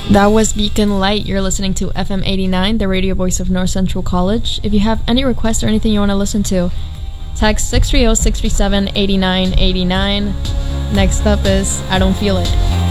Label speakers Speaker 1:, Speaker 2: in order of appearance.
Speaker 1: That was Beacon Light. You're listening to FM 89, the radio voice of North Central College. If you have any requests or anything you want to listen to, text 630-637-8989. Next up is I Don't Feel It.